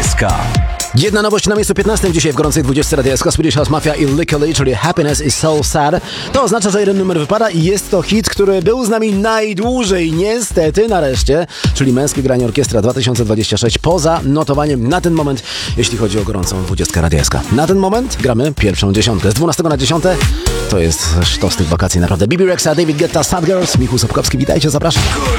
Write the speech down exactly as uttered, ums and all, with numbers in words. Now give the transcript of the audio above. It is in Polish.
S K. Jedna nowość na miejscu piętnastym dzisiaj w gorącej dwudziestce Radia S K. Swedish House Mafia i Lick Lee, czyli Happiness is So Sad. To oznacza, że jeden numer wypada i jest to hit, który był z nami najdłużej, niestety, nareszcie, czyli Męskie Granie Orkiestra dwa tysiące dwadzieścia sześć poza notowaniem na ten moment, jeśli chodzi o gorącą dwudziestkę Radia S K. Na ten moment gramy pierwszą dziesiątkę. Z dwunastego na dziesiąte to jest sztos tych wakacji, naprawdę. Bibi Rexa, David Guetta, Sad Girls, Michał Sapkowski, witajcie, zapraszam.